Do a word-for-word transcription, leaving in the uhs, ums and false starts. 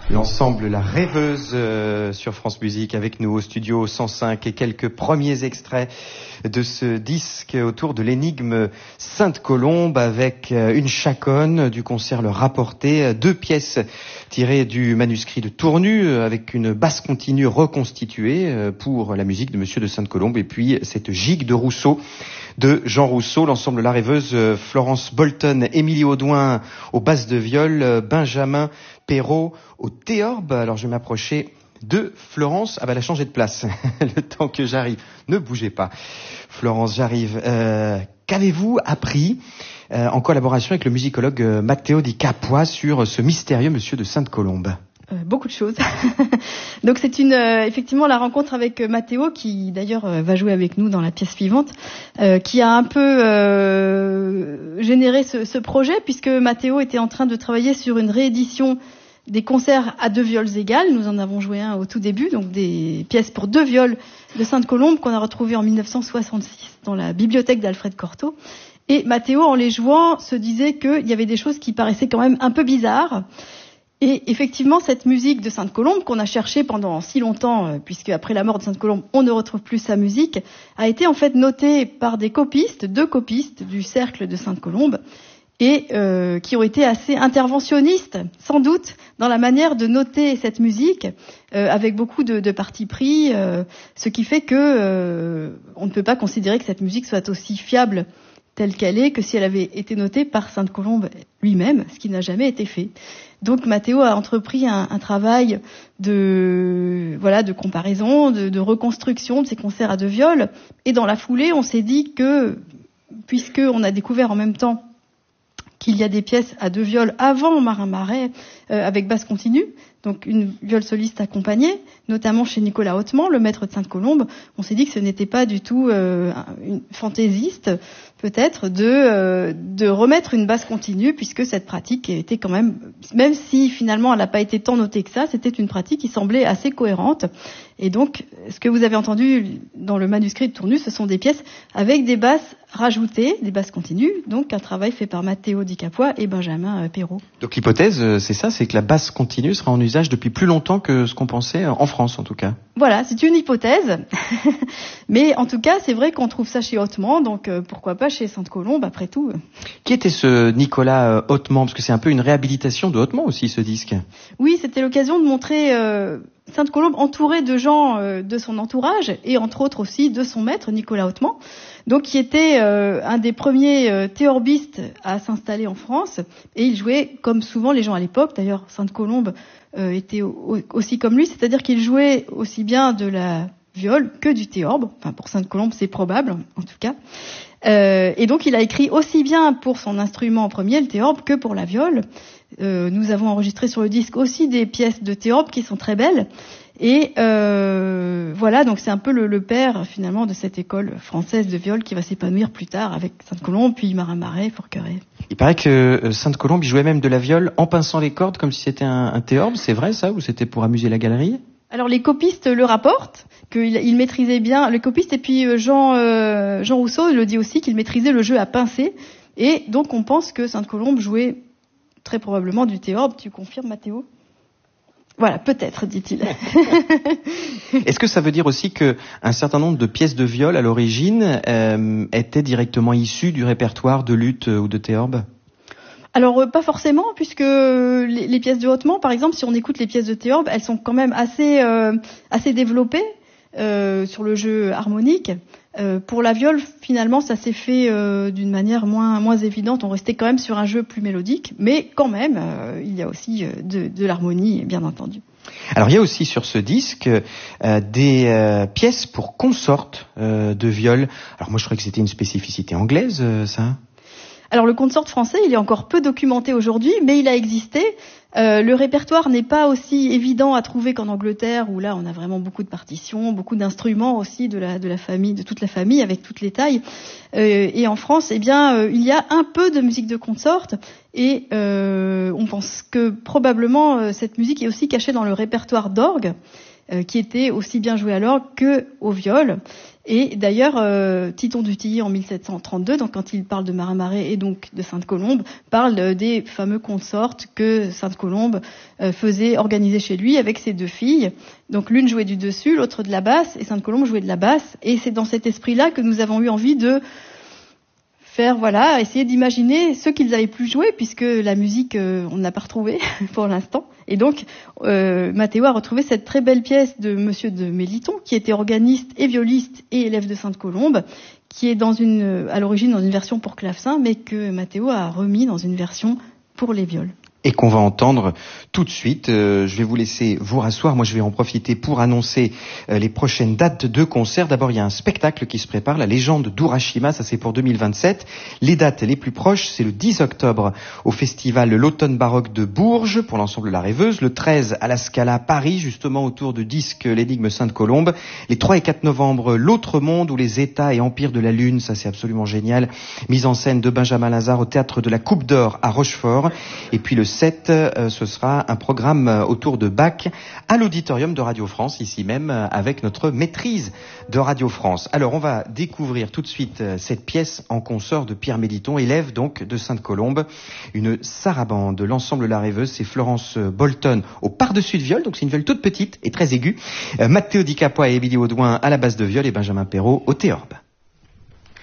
L'ensemble La Rêveuse euh, sur France Musique avec nous au studio cent cinq et quelques premiers extraits de ce disque autour de l'énigme Sainte-Colombe avec euh, une chaconne du concert Le Rapporté, deux pièces tirées du manuscrit de Tournu euh, avec une basse continue reconstituée euh, pour la musique de Monsieur de Sainte-Colombe et puis cette gigue de Rousseau de Jean Rousseau, l'ensemble La Rêveuse, euh, Florence Bolton, Émilie Audouin aux basses de viol, euh, Benjamin Perrault au théorbe. Alors je vais m'approcher de Florence. Ah bah elle a changé de place. Le temps que j'arrive. Ne bougez pas. Florence, j'arrive. Euh, qu'avez-vous appris euh, en collaboration avec le musicologue euh, Matteo Di Capua sur ce mystérieux Monsieur de Sainte-Colombe? Euh, beaucoup de choses. Donc c'est une euh, effectivement la rencontre avec euh, Matteo qui d'ailleurs euh, va jouer avec nous dans la pièce suivante, euh, qui a un peu euh, généré ce, ce projet puisque Matteo était en train de travailler sur une réédition des concerts à deux viols égales. Nous en avons joué un au tout début, donc des pièces pour deux viols de Sainte-Colombe qu'on a retrouvées en dix-neuf cent soixante-six dans la bibliothèque d'Alfred Cortot. Et Matteo, en les jouant, se disait qu'il y avait des choses qui paraissaient quand même un peu bizarres. Et effectivement, cette musique de Sainte-Colombe, qu'on a cherchée pendant si longtemps, puisque après la mort de Sainte-Colombe, on ne retrouve plus sa musique, a été en fait notée par des copistes, deux copistes du cercle de Sainte-Colombe, et euh, qui ont été assez interventionnistes, sans doute, dans la manière de noter cette musique, euh, avec beaucoup de, de parti pris, euh, ce qui fait que euh, on ne peut pas considérer que cette musique soit aussi fiable telle qu'elle est que si elle avait été notée par Sainte-Colombe lui-même, ce qui n'a jamais été fait. Donc Matteo a entrepris un, un travail de voilà de comparaison, de, de reconstruction de ces concerts à deux viols, et dans la foulée, on s'est dit que puisque on a découvert en même temps qu'il y a des pièces à deux viols avant Marin Marais euh, avec basse continue, donc une viole soliste accompagnée, notamment chez Nicolas Hautement, le maître de Sainte-Colombe. On s'est dit que ce n'était pas du tout euh, une fantaisiste, peut-être, de, euh, de remettre une basse continue, puisque cette pratique était quand même, même si finalement elle n'a pas été tant notée que ça, c'était une pratique qui semblait assez cohérente. Et donc, ce que vous avez entendu dans le manuscrit de Tournu, ce sont des pièces avec des basses rajoutées, des basses continues, donc un travail fait par Matteo Di Capua et Benjamin euh, Perrault. Donc l'hypothèse, c'est ça, c'est que la basse continue sera en usage depuis plus longtemps que ce qu'on pensait, en France en tout cas. Voilà, c'est une hypothèse, mais en tout cas, c'est vrai qu'on trouve ça chez Hautement, donc euh, pourquoi pas chez Sainte-Colombe, après tout. Qui était ce Nicolas euh, Hautement? Parce que c'est un peu une réhabilitation de Hautement aussi, ce disque. Oui, c'était l'occasion de montrer euh, Sainte-Colombe entourée de gens euh, de son entourage, et entre autres aussi de son maître, Nicolas Hautement, donc qui était euh, un des premiers euh, théorbistes à s'installer en France, et il jouait comme souvent les gens à l'époque, d'ailleurs Sainte-Colombe euh, était au, aussi comme lui, c'est-à-dire qu'il jouait aussi bien de la viole que du théorbe, enfin pour Sainte-Colombe c'est probable en tout cas, euh, et donc il a écrit aussi bien pour son instrument en premier, le théorbe, que pour la viole. Euh, nous avons enregistré sur le disque aussi des pièces de théorbe qui sont très belles, et euh, voilà, donc c'est un peu le, le père finalement de cette école française de viole qui va s'épanouir plus tard avec Sainte-Colombe, puis Marin Marais, Forqueray. Il paraît que Sainte-Colombe, il jouait même de la viole en pinçant les cordes comme si c'était un, un théorbe, c'est vrai ça, ou c'était pour amuser la galerie? Alors les copistes le rapportent, qu'il il maîtrisait bien, les copistes, et puis Jean, euh, Jean Rousseau le dit aussi qu'il maîtrisait le jeu à pincer, et donc on pense que Sainte-Colombe jouait très probablement du théorbe. Tu confirmes, Matteo? Voilà, peut-être, dit-il. Est-ce que ça veut dire aussi que un certain nombre de pièces de viol à l'origine euh, étaient directement issues du répertoire de luth ou de théorbe? Alors euh, pas forcément, puisque les, les pièces de Hautement, par exemple, si on écoute les pièces de théorbe, elles sont quand même assez euh, assez développées euh, sur le jeu harmonique. Euh, pour la viole, finalement, ça s'est fait euh, d'une manière moins moins évidente. On restait quand même sur un jeu plus mélodique, mais quand même, euh, il y a aussi euh, de, de l'harmonie, bien entendu. Alors il y a aussi sur ce disque euh, des euh, pièces pour consortes euh, de viol. Alors moi je croyais que c'était une spécificité anglaise, euh, ça. Alors le consort français, il est encore peu documenté aujourd'hui, mais il a existé. Euh, le répertoire n'est pas aussi évident à trouver qu'en Angleterre, où là on a vraiment beaucoup de partitions, beaucoup d'instruments aussi de la de la famille, de toute la famille, avec toutes les tailles. Euh, et en France, eh bien, euh, il y a un peu de musique de consorte, et euh, on pense que probablement euh, cette musique est aussi cachée dans le répertoire d'orgue. euh, qui était aussi bien joué à l'orgue que au viol. Et d'ailleurs, euh, Titon d'Utilly en mille sept cent trente-deux, donc quand il parle de Marin-Marais et donc de Sainte-Colombe, parle euh, des fameux consorts que Sainte-Colombe euh, faisait organiser chez lui avec ses deux filles. Donc l'une jouait du dessus, l'autre de la basse, et Sainte-Colombe jouait de la basse. Et c'est dans cet esprit-là que nous avons eu envie de faire, voilà, essayer d'imaginer ce qu'ils avaient plus joué, puisque la musique, euh, on n'a pas retrouvé pour l'instant. Et donc, euh, Mathéo a retrouvé cette très belle pièce de Monsieur de Méliton, qui était organiste et violiste et élève de Sainte-Colombe, qui est dans une, à l'origine dans une version pour clavecin, mais que Mathéo a remis dans une version pour les viols. Et qu'on va entendre tout de suite. Euh, je vais vous laisser vous rasseoir. Moi, je vais en profiter pour annoncer euh, les prochaines dates de concert. D'abord, il y a un spectacle qui se prépare, La légende d'Urashima. Ça, c'est pour deux mille vingt-sept. Les dates les plus proches, c'est le dix octobre au festival L'Automne Baroque de Bourges pour l'ensemble La Rêveuse. Le treize à la Scala Paris, justement autour du disque L'énigme Sainte-Colombe. Les trois et quatre novembre, L'Autre Monde ou les États et Empires de la Lune. Ça, c'est absolument génial. Mise en scène de Benjamin Lazare au théâtre de la Coupe d'Or à Rochefort. Et puis le sept, euh, ce sera un programme euh, autour de Bach à l'auditorium de Radio France, ici même, euh, avec notre maîtrise de Radio France. Alors, on va découvrir tout de suite euh, cette pièce en consort de Pierre Méliton, élève donc de Sainte-Colombe, une sarabande de l'ensemble La Rêveuse. C'est Florence Bolton au par-dessus de viol, donc c'est une viole toute petite et très aiguë. Euh, Matteo Di Capua et Émilie Audouin à la basse de viol et Benjamin Perrault au théorbe.